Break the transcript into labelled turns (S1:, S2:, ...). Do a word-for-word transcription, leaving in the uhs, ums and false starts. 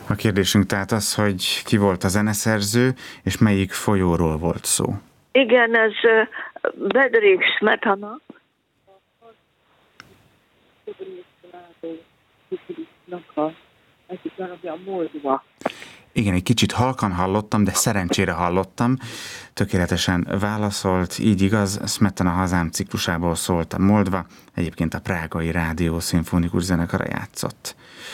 S1: A kérdésünk tehát az, hogy ki volt a zeneszerző, és melyik folyóról volt szó.
S2: Igen, ez Bedřich Smetana.
S1: Igen, egy kicsit halkan hallottam, de szerencsére hallottam. Tökéletesen válaszolt, így igaz, Smetana Hazám ciklusából szólt a Moldva, egyébként a Prágai Rádió szimfonikus zenekara játszott.